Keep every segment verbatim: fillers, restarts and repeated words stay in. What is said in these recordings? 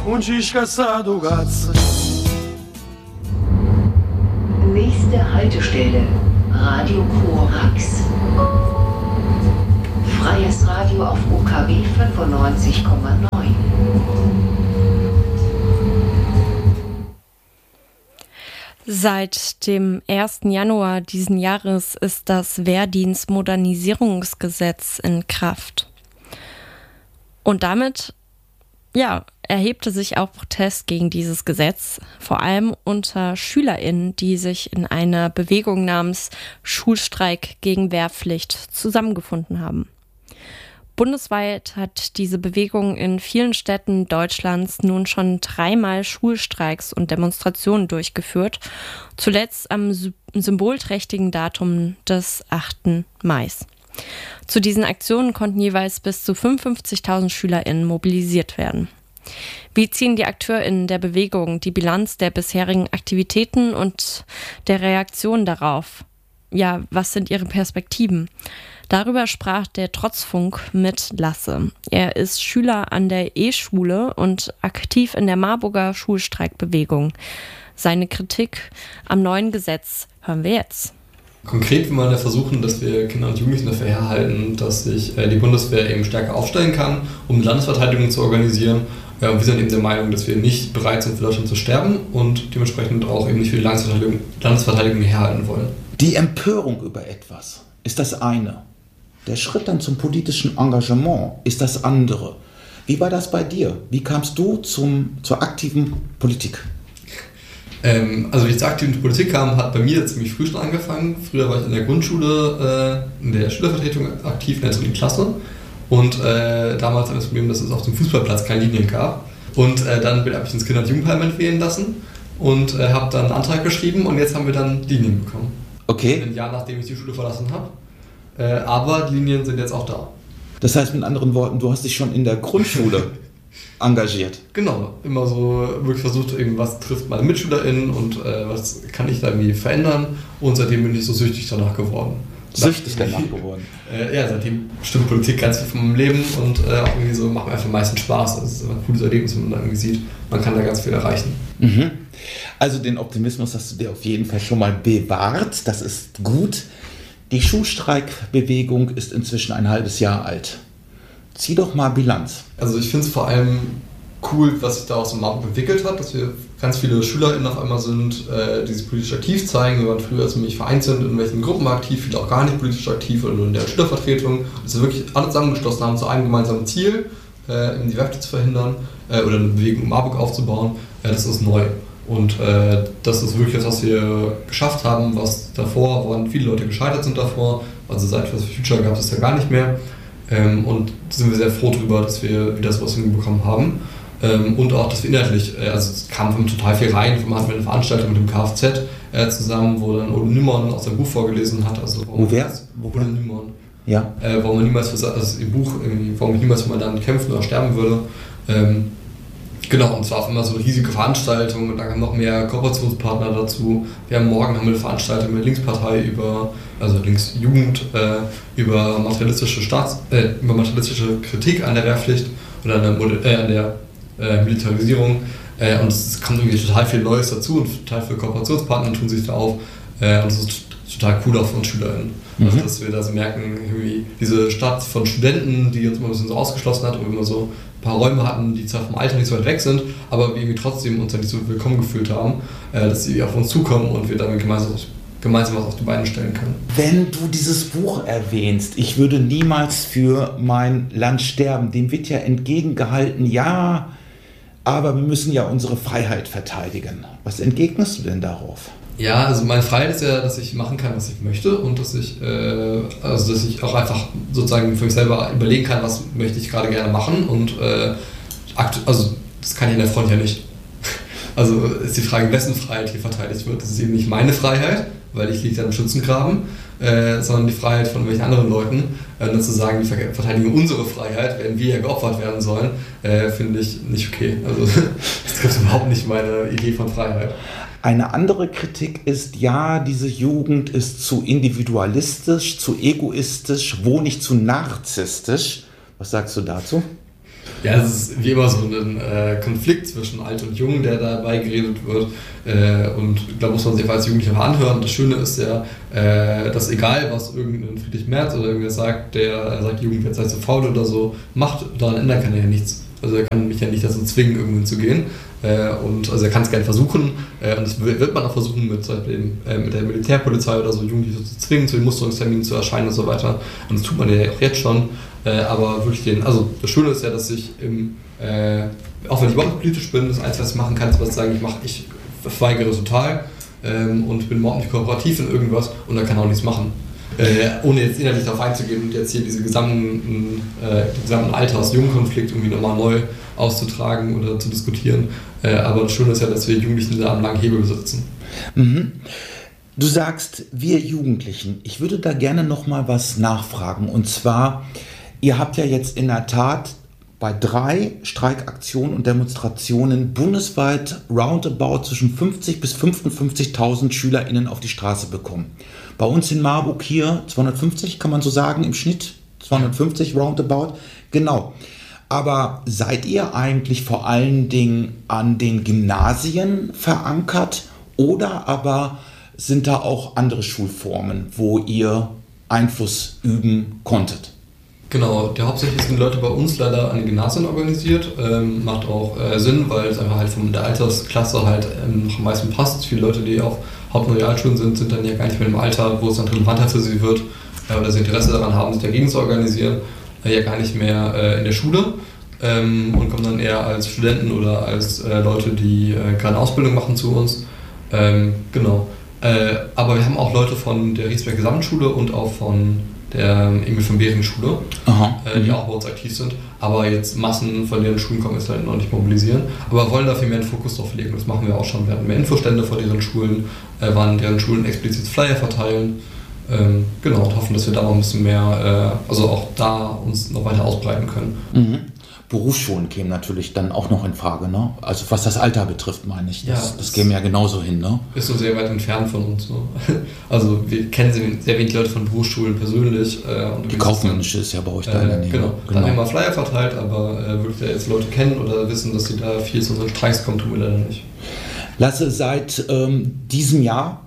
un ciscassado cazzo. Nächste Haltestelle, Radio Korax. Freies Radio auf U K W fünfundneunzig Komma neun. Seit dem ersten Januar diesen Jahres ist das Wehrdienstmodernisierungsgesetz in Kraft. Und damit, ja, erhebte sich auch Protest gegen dieses Gesetz, vor allem unter SchülerInnen, die sich in einer Bewegung namens Schulstreik gegen Wehrpflicht zusammengefunden haben. Bundesweit hat diese Bewegung in vielen Städten Deutschlands nun schon dreimal Schulstreiks und Demonstrationen durchgeführt, zuletzt am symbolträchtigen Datum des achten Mai. Zu diesen Aktionen konnten jeweils bis zu fünfundfünfzigtausend SchülerInnen mobilisiert werden. Wie ziehen die AkteurInnen der Bewegung die Bilanz der bisherigen Aktivitäten und der Reaktion darauf? Ja, was sind ihre Perspektiven? Darüber sprach der Trotzfunk mit Lasse. Er ist Schüler an der E-Schule und aktiv in der Marburger Schulstreikbewegung. Seine Kritik am neuen Gesetz hören wir jetzt. Konkret will man ja versuchen, dass wir Kinder und Jugendlichen dafür herhalten, dass sich die Bundeswehr eben stärker aufstellen kann, um Landesverteidigung zu organisieren. Ja, und wir sind eben der Meinung, dass wir nicht bereit sind, für Deutschland zu sterben und dementsprechend auch eben nicht für die Landesverteidigung, Landesverteidigung herhalten wollen. Die Empörung über etwas ist das eine. Der Schritt dann zum politischen Engagement ist das andere. Wie war das bei dir? Wie kamst du zum, zur aktiven Politik? Ähm, also wie ich zur aktiven Politik kam, hat bei mir ziemlich früh schon angefangen. Früher war ich in der Grundschule, äh, in der Schülervertretung aktiv, in der dritten Klasse. Und äh, damals hatte ich das Problem, dass es auf dem Fußballplatz keine Linien gab. Und äh, dann habe ich ins Kinder- und Jugendparlament wählen lassen und äh, habe dann einen Antrag geschrieben und jetzt haben wir dann Linien bekommen. Okay. Ein Jahr nachdem ich die Schule verlassen habe. Äh, aber die Linien sind jetzt auch da. Das heißt mit anderen Worten, du hast dich schon in der Grundschule engagiert. Genau, immer so wirklich versucht, was trifft meine MitschülerInnen und äh, was kann ich da irgendwie verändern. Und seitdem bin ich so süchtig danach geworden. Süchtig danach geworden? Äh, ja, seitdem bestimmt Politik ganz viel von meinem Leben und äh, auch irgendwie so macht mir einfach am meisten Spaß. Also es ist ein cooles Erlebnis, wenn man da irgendwie sieht, man kann da ganz viel erreichen. Mhm. Also den Optimismus hast du dir auf jeden Fall schon mal bewahrt, das ist gut. Die Schulstreikbewegung ist inzwischen ein halbes Jahr alt. Zieh doch mal Bilanz. Also ich finde es vor allem cool, was sich da aus dem Marburg entwickelt hat, dass wir ganz viele SchülerInnen auf einmal sind, äh, die sich politisch aktiv zeigen. Wir waren früher ziemlich vereint sind, in welchen Gruppen aktiv, viele auch gar nicht politisch aktiv oder nur in der Schülervertretung. Dass wir wirklich alle zusammengeschlossen haben zu einem gemeinsamen Ziel, äh, die Wehrpflicht zu verhindern äh, oder eine Bewegung in Marburg aufzubauen. Äh, das ist neu. Und äh, das ist wirklich das, was wir geschafft haben, was davor, woran viele Leute gescheitert sind davor. Also seit Fridays for Future gab es das ja gar nicht mehr. Ähm, und sind wir sehr froh darüber, dass wir wieder sowas hinbekommen haben. Ähm, und auch, dass wir inhaltlich, äh, also es kam von total viel rein. Wir hatten eine Veranstaltung mit dem K F Z äh, zusammen, wo dann Udo Niemann aus seinem Buch vorgelesen hat. Also, Wo wer? Udo Niemann. Ja. Äh, warum man niemals für also im Buch, irgendwie, warum ich niemals für mein Land kämpfen oder sterben würde. Ähm, Genau, und zwar auch immer so eine riesige Veranstaltung und dann kamen noch mehr Kooperationspartner dazu. Wir haben morgen haben wir eine Veranstaltung mit Linkspartei über, also Linksjugend, äh, über materialistische Staats, äh, über materialistische Kritik an der Wehrpflicht oder an der, äh, an der äh, Militarisierung. Äh, und es kommt irgendwie total viel Neues dazu und total viele Kooperationspartner tun sich da auf. Äh, und es ist total cool auch für uns SchülerInnen. Mhm. Also, dass wir da so merken, irgendwie diese Stadt von Studenten, die uns immer ein bisschen so ausgeschlossen hat, wo wir immer so ein paar Räume hatten, die zwar vom Alter nicht so weit weg sind, aber wir irgendwie trotzdem uns da nicht so willkommen gefühlt haben, äh, dass sie auf uns zukommen und wir damit gemeinsam, gemeinsam was auf die Beine stellen können. Wenn du dieses Buch erwähnst, ich würde niemals für mein Land sterben, dem wird ja entgegengehalten, ja, aber wir müssen ja unsere Freiheit verteidigen. Was entgegnest du denn darauf? Ja, also meine Freiheit ist ja, dass ich machen kann, was ich möchte und dass ich, äh, also dass ich auch einfach sozusagen für mich selber überlegen kann, was möchte ich gerade gerne machen und äh, akt- also das kann ich in der Front ja nicht. Also ist die Frage, wessen Freiheit hier verteidigt wird. Das ist eben nicht meine Freiheit, weil ich liege da im Schützengraben, äh, sondern die Freiheit von welchen anderen Leuten. Äh, dann zu sagen, die verteidigen unsere Freiheit, während wir ja geopfert werden sollen, äh, finde ich nicht okay. Also das trifft überhaupt nicht meine Idee von Freiheit. Eine andere Kritik ist, ja, diese Jugend ist zu individualistisch, zu egoistisch, wo nicht zu narzisstisch. Was sagst du dazu? Ja, es ist wie immer so ein äh, Konflikt zwischen alt und jung, der dabei geredet wird. Äh, und da muss man sich als Jugendlicher mal anhören. Das Schöne ist ja, äh, dass egal, was irgendein Friedrich Merz oder irgendwer sagt, der sagt, die Jugend wird sei zu faul oder so, macht, daran ändern kann er ja nichts. Also er kann mich ja nicht dazu zwingen, irgendwo zu gehen. Äh, und also er kann es gerne versuchen. Äh, und das wird man auch versuchen, mit, dem, äh, mit der Militärpolizei oder so Jugendliche zu zwingen, zu den Musterungsterminen zu erscheinen und so weiter. Und das tut man ja auch jetzt schon. Äh, aber wirklich den, also das Schöne ist ja, dass ich im, äh, auch wenn ich überhaupt nicht politisch bin, das Einzige, was ich machen kann, ist was sagen, ich mache, ich verweigere total ähm, und bin überhaupt nicht kooperativ in irgendwas und da kann auch nichts machen. Äh, ohne jetzt inhaltlich darauf einzugehen und jetzt hier diese gesamten, äh, den gesamten Alters-Jungen-Konflikt irgendwie nochmal neu auszutragen oder zu diskutieren. Äh, aber das Schöne ist ja, dass wir Jugendlichen da am langen Hebel besitzen. Mhm. Du sagst, wir Jugendlichen. Ich würde da gerne nochmal was nachfragen. Und zwar, ihr habt ja jetzt in der Tat bei drei Streikaktionen und Demonstrationen bundesweit roundabout zwischen fünfzig bis fünfundfünfzigtausend SchülerInnen auf die Straße bekommen. Bei uns in Marburg hier zweihundertfünfzig, kann man so sagen, im Schnitt zweihundertfünfzig roundabout. Genau. Aber seid ihr eigentlich vor allen Dingen an den Gymnasien verankert oder aber sind da auch andere Schulformen, wo ihr Einfluss üben konntet? Genau, der hauptsächlich sind Leute bei uns leider an den Gymnasien organisiert. Ähm, macht auch äh, Sinn, weil es einfach halt von der Altersklasse halt ähm, noch am meisten passt. Viele Leute, die auf Haupt- und Realschulen sind, sind dann ja gar nicht mehr im Alter, wo es dann relevanter für sie wird äh, oder sie Interesse daran haben, sich dagegen zu organisieren, äh, ja gar nicht mehr äh, in der Schule ähm, und kommen dann eher als Studenten oder als äh, Leute, die äh, gerade Ausbildung machen zu uns. Ähm, genau. Äh, aber wir haben auch Leute von der Riesberg Gesamtschule und auch von der Emil von Behring Schule, äh, die auch bei uns aktiv sind, aber jetzt Massen von deren Schulen kommen, ist halt noch nicht mobilisieren, aber wollen dafür mehr einen Fokus drauf legen. Das machen wir auch schon. Wir hatten mehr Infostände vor deren Schulen, äh, waren deren Schulen explizit Flyer verteilen, ähm, genau, und hoffen, dass wir da noch ein bisschen mehr, äh, also auch da uns noch weiter ausbreiten können. Mhm. Berufsschulen kämen natürlich dann auch noch in Frage, ne? Also was das Alter betrifft, meine ich. Das, ja, das, das käme ja genauso hin, ne? Ist so sehr weit entfernt von uns. Ne? Also wir kennen sehr wenig Leute von Berufsschulen persönlich. Äh, und die kaufmännische ist ja bei euch da in der Nähe. Genau, da haben wir mal Flyer verteilt, aber äh, wirklich jetzt Leute kennen oder wissen, dass sie da viel zu unseren Streiks kommen, tun wir leider nicht. Lasse, seit ähm, diesem Jahr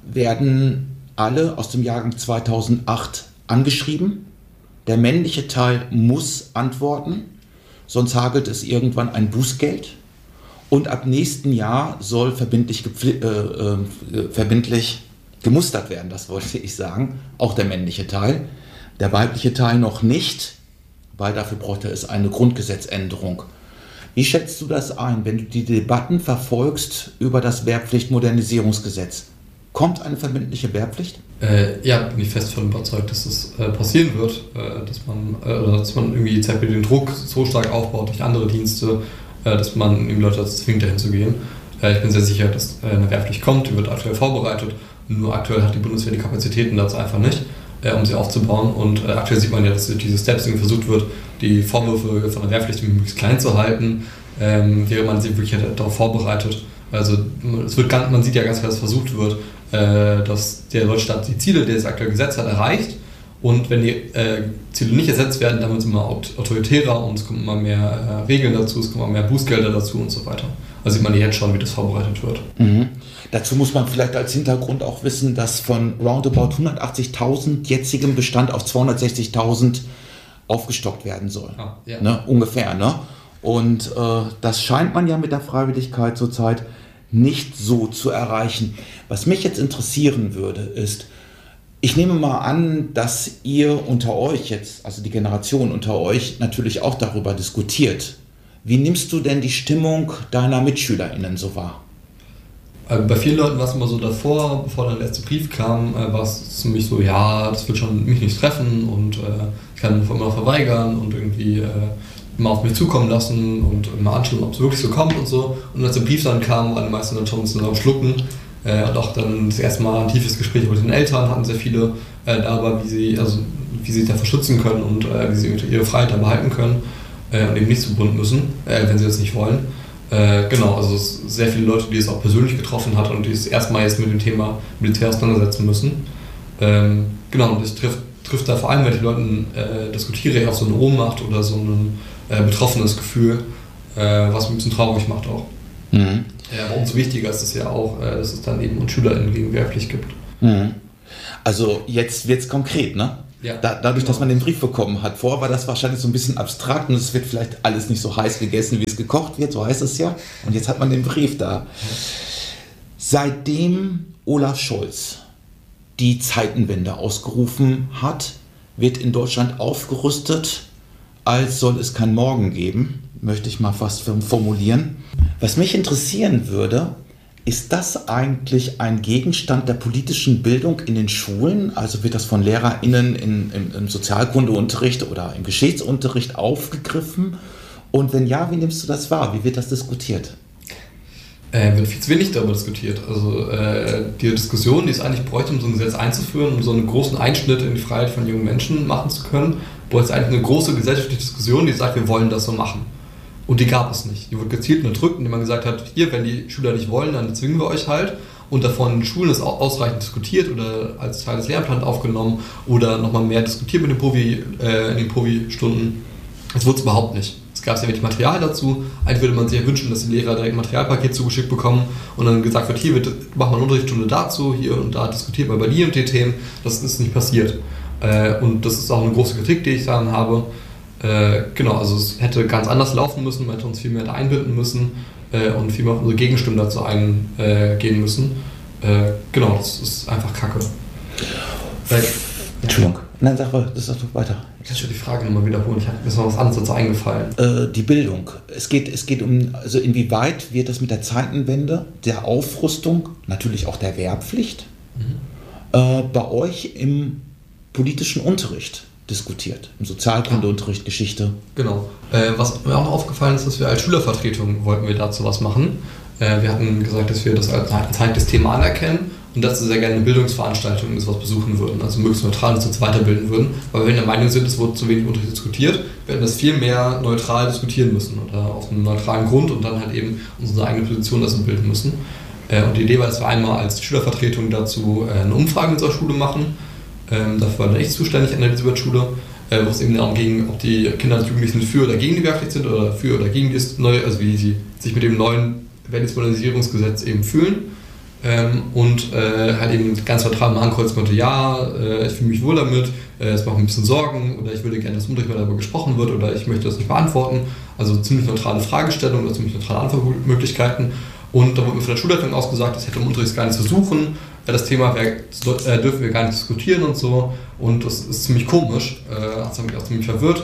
werden alle aus dem Jahrgang zweitausendacht angeschrieben. Der männliche Teil muss antworten. Sonst hagelt es irgendwann ein Bußgeld und ab nächsten Jahr soll verbindlich, gepfli- äh, äh, verbindlich gemustert werden, das wollte ich sagen, auch der männliche Teil. Der weibliche Teil noch nicht, weil dafür bräuchte es eine Grundgesetzänderung. Wie schätzt du das ein, wenn du die Debatten verfolgst über das Wehrpflichtmodernisierungsgesetz? Kommt eine verbindliche Wehrpflicht? Äh, ja, bin ich fest von überzeugt, dass das äh, passieren wird, äh, dass man äh, oder dass man irgendwie zum Beispiel den Druck so stark aufbaut durch andere Dienste, äh, dass man eben Leute dazu zwingt, dahin zu gehen. Äh, ich bin sehr sicher, dass äh, eine Wehrpflicht kommt, die wird aktuell vorbereitet. Nur aktuell hat die Bundeswehr die Kapazitäten dazu einfach nicht, äh, um sie aufzubauen. Und äh, aktuell sieht man ja, dass durch diese Steps versucht wird, die Vorwürfe von der Wehrpflicht möglichst klein zu halten, ähm, während man sie wirklich darauf vorbereitet. Also es wird ganz, man sieht ja ganz klar, dass versucht wird, äh, dass der deutsche Staat die Ziele, die das aktuelle Gesetz hat, erreicht. Und wenn die äh, Ziele nicht ersetzt werden, dann wird es immer autoritärer und es kommen immer mehr äh, Regeln dazu, es kommen immer mehr Bußgelder dazu und so weiter. Also sieht man jetzt schon, wie das vorbereitet wird. Mhm. Dazu muss man vielleicht als Hintergrund auch wissen, dass von roundabout hundertachtzigtausend jetzigem Bestand auf zweihundertsechzigtausend aufgestockt werden soll. Ah, ja. Ne? Ungefähr, ne? Und äh, das scheint man ja mit der Freiwilligkeit zurzeit nicht so zu erreichen. Was mich jetzt interessieren würde, ist, ich nehme mal an, dass ihr unter euch jetzt, also die Generation unter euch, natürlich auch darüber diskutiert. Wie nimmst du denn die Stimmung deiner MitschülerInnen so wahr? Bei vielen Leuten war es immer so davor, bevor dann der letzte Brief kam, war es ziemlich so, ja, das wird schon mich nicht treffen und äh, ich kann immer noch verweigern und irgendwie äh, mal auf mich zukommen lassen und mal anschauen, ob es wirklich so kommt und so. Und als der Brief dann kam, waren die meisten dann schon ein bisschen am Schlucken. Äh, und auch dann das erste Mal ein tiefes Gespräch mit den Eltern hatten sehr viele äh, darüber, wie sie, also, wie sie sich da verschützen können und äh, wie sie ihre Freiheit da behalten können äh, und eben nicht zubunden müssen, äh, wenn sie das nicht wollen. Äh, genau, also es sind sehr viele Leute, die es auch persönlich getroffen hat und die es erstmal jetzt mit dem Thema Militär auseinandersetzen müssen. Ähm, genau, und das trifft, trifft da vor allem, wenn ich Leuten äh, diskutiere, auf so eine Ohnmacht oder so einen äh, betroffenes Gefühl, äh, was mich ein bisschen traurig macht auch. Mhm. Ja, aber umso wichtiger ist es ja auch, äh, dass es dann eben uns SchülerInnen gegenwärtig gibt. Mhm. Also jetzt wird es konkret, ne? Ja, da, dadurch, genau. dass man den Brief bekommen hat. Vorher war das wahrscheinlich so ein bisschen abstrakt und es wird vielleicht alles nicht so heiß gegessen, wie es gekocht wird, so heißt es ja. Und jetzt hat man den Brief da. Seitdem Olaf Scholz die Zeitenwende ausgerufen hat, wird in Deutschland aufgerüstet, als soll es kein Morgen geben, möchte ich mal fast formulieren. Was mich interessieren würde, ist das eigentlich ein Gegenstand der politischen Bildung in den Schulen? Also wird das von LehrerInnen in, in, im Sozialkundeunterricht oder im Geschichtsunterricht aufgegriffen? Und wenn ja, wie nimmst du das wahr? Wie wird das diskutiert? Äh, wird viel zu wenig darüber diskutiert. Also äh, die Diskussion, die es eigentlich bräuchte, um so ein Gesetz einzuführen, um so einen großen Einschnitt in die Freiheit von jungen Menschen machen zu können, bräuchte es eigentlich eine große gesellschaftliche Diskussion, die sagt, wir wollen das so machen. Und die gab es nicht. Die wurde gezielt unterdrückt, indem man gesagt hat, hier, wenn die Schüler nicht wollen, dann zwingen wir euch halt. Und davon in Schulen ist auch ausreichend diskutiert oder als Teil des Lehrplans aufgenommen oder nochmal mehr diskutiert mit den Profi, äh, in den Profi-Stunden. Das wurde es überhaupt nicht. Es gab sehr wenig Material dazu. Eigentlich würde man sich ja wünschen, dass die Lehrer direkt ein Materialpaket zugeschickt bekommen und dann gesagt wird, hier wird, machen wir eine Unterrichtsstunde dazu, hier und da diskutiert man über die und die Themen. Das ist nicht passiert. Äh, und das ist auch eine große Kritik, die ich daran habe. Äh, genau, also es hätte ganz anders laufen müssen, man hätte uns viel mehr da einbinden müssen äh, und viel mehr auf unsere Gegenstimmen dazu eingehen äh, müssen. Äh, genau, das ist einfach Kacke. Weil, Entschuldigung, nein, sag mal, das sag doch weiter. Kannst du die Frage nochmal wiederholen? Ich habe mir noch was anderes dazu eingefallen. Äh, die Bildung. Es geht, es geht um, also inwieweit wird das mit der Zeitenwende, der Aufrüstung, natürlich auch der Wehrpflicht, mhm. äh, bei euch im politischen Unterricht diskutiert, im Sozialkundeunterricht, ja. Geschichte. Genau. Äh, was mir auch noch aufgefallen ist, dass wir als Schülervertretung wollten wir dazu was machen. Äh, wir hatten gesagt, dass wir das als ein heikles Thema anerkennen und dazu sehr gerne eine Bildungsveranstaltung und sowas besuchen würden, also möglichst neutral uns weiterbilden würden, weil wir in der Meinung sind, es wurde zu wenig Unterricht diskutiert. Wir hätten das viel mehr neutral diskutieren müssen oder auf einem neutralen Grund und dann halt eben unsere eigene Position dazu bilden müssen. Äh, und die Idee war, dass wir einmal als Schülervertretung dazu äh, eine Umfrage in unserer Schule machen. Ähm, dafür war dann ich zuständig an der Elisabeth-Schule, äh, wo es eben darum ging, ob die Kinder und Jugendlichen für oder gegen die Wehrpflicht sind oder für oder gegen das neue, also wie sie sich mit dem neuen Wehrdienstmodernisierungsgesetz eben fühlen. Ähm, und äh, halt eben ganz neutral mal ankreuzen konnte, ja, äh, ich fühle mich wohl damit, äh, es macht mir ein bisschen Sorgen oder ich würde gerne, dass im Unterricht mal darüber gesprochen wird oder ich möchte das nicht beantworten. Also ziemlich neutrale Fragestellungen oder ziemlich neutrale Antwortmöglichkeiten. Und da wurde mir von der Schulleitung ausgesagt, das hätte im Unterricht gar nicht zu suchen. Das Thema wär, äh, dürfen wir gar nicht diskutieren und so. Und das ist ziemlich komisch. Äh, das hat mich auch ziemlich verwirrt.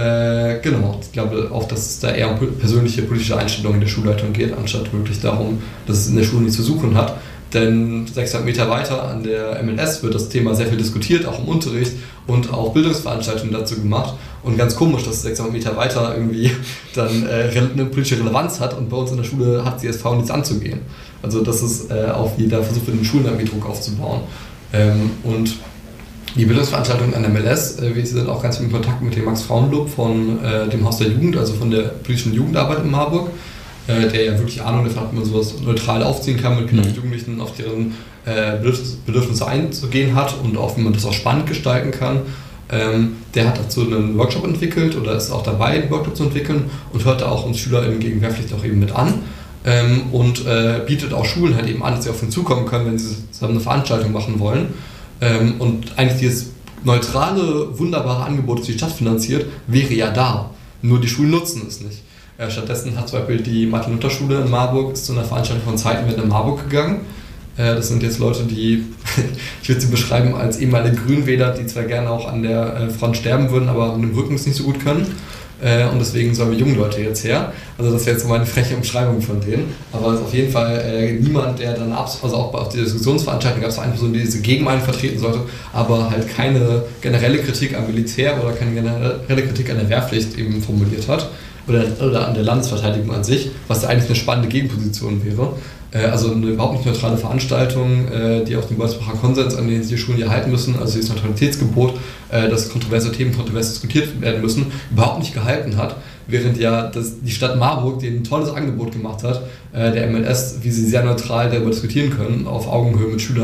Äh, genau, ich glaube auch, dass es da eher um persönliche politische Einstellungen in der Schulleitung geht, anstatt wirklich darum, dass es in der Schule nichts zu suchen hat. Denn sechshundert Meter weiter an der M L S wird das Thema sehr viel diskutiert, auch im Unterricht und auch Bildungsveranstaltungen dazu gemacht. Und ganz komisch, dass sechshundert Meter weiter irgendwie dann äh, eine politische Relevanz hat und bei uns in der Schule hat C S V nichts anzugehen. Also das ist äh, auch wieder versucht wird, in den Schulen irgendwie Druck aufzubauen. Ähm, und die Bildungsveranstaltungen an der M L S, äh, wir sind auch ganz viel in Kontakt mit dem Max-Frauen-Club von äh, dem Haus der Jugend, also von der politischen Jugendarbeit in Marburg, äh, der ja wirklich Ahnung davon hat, wie man sowas neutral aufziehen kann, mit Kindern und Jugendlichen auf deren äh, Bedürfnisse einzugehen hat und auch wie man das auch spannend gestalten kann. Ähm, der hat dazu einen Workshop entwickelt oder ist auch dabei, den Workshop zu entwickeln und hört da auch uns SchülerInnen gegen Wehrpflicht auch eben mit an. Ähm, und äh, bietet auch Schulen halt eben an, dass sie auf ihn zukommen können, wenn sie zusammen eine Veranstaltung machen wollen. Ähm, und eigentlich dieses neutrale, wunderbare Angebot, das die Stadt finanziert, wäre ja da. Nur die Schulen nutzen es nicht. Äh, stattdessen hat zum Beispiel die Martin-Luther-Schule in Marburg ist zu einer Veranstaltung von Zeitenwende in Marburg gegangen. Äh, das sind jetzt Leute, die, ich würde sie beschreiben als ehemalige Grünwähler, die zwar gerne auch an der äh, Front sterben würden, aber mit dem Rücken es nicht so gut können. Äh, und deswegen sollen wir junge Leute jetzt her. Also das wäre jetzt so meine freche Umschreibung von denen. Aber es ist auf jeden Fall äh, niemand, der dann, abs- also auch auf der Diskussionsveranstaltung gab es eine Person, die diese Gegenmeinung vertreten sollte, aber halt keine generelle Kritik am Militär oder keine generelle Kritik an der Wehrpflicht eben formuliert hat. Oder, oder an der Landesverteidigung an sich, was ja eigentlich eine spannende Gegenposition wäre. Äh, also eine überhaupt nicht neutrale Veranstaltung, äh, die auch den Bolzbacher Konsens, an den sich die Schulen hier halten müssen, also dieses Neutralitätsgebot, äh, dass kontroverse Themen kontrovers diskutiert werden müssen, überhaupt nicht gehalten hat, während ja das, die Stadt Marburg denen ein tolles Angebot gemacht hat, äh, der M L S, wie sie sehr neutral darüber diskutieren können, auf Augenhöhe mit Schülern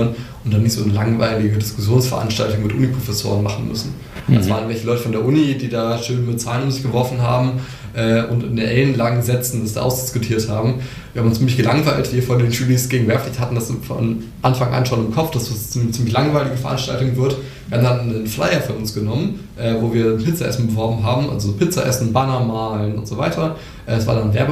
und dann nicht so eine langweilige Diskussionsveranstaltung mit Uniprofessoren machen müssen. Mhm. Das waren welche Leute von der Uni, die da schön mit Zahlen um sich geworfen haben äh, und in ellenlangen Sätzen das da ausdiskutiert haben. Wir haben uns ziemlich gelangweilt, wir von den Studis gegenwärtig hatten das von Anfang an schon im Kopf, dass das eine ziemlich langweilige Veranstaltung wird. Wir haben dann einen Flyer für uns genommen, äh, wo wir Pizza essen beworben haben, also Pizza essen, Banner malen und so weiter. Es war dann ein Werbe